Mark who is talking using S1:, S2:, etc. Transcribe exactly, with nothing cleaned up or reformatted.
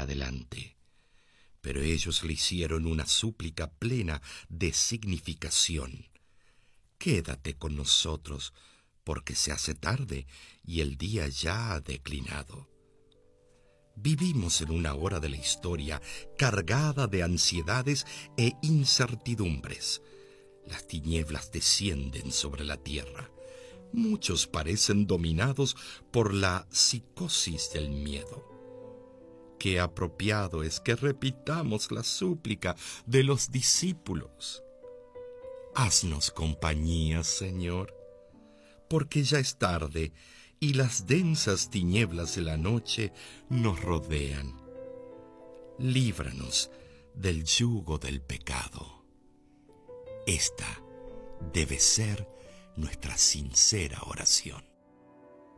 S1: adelante. Pero ellos le hicieron una súplica plena de significación. Quédate con nosotros, porque se hace tarde y el día ya ha declinado. Vivimos en una hora de la historia cargada de ansiedades e incertidumbres. Las tinieblas descienden sobre la tierra. Muchos parecen dominados por la psicosis del miedo. Qué apropiado es que repitamos la súplica de los discípulos. Haznos compañía, Señor, porque ya es tarde y las densas tinieblas de la noche nos rodean. Líbranos del yugo del pecado. Esta debe ser nuestra sincera oración.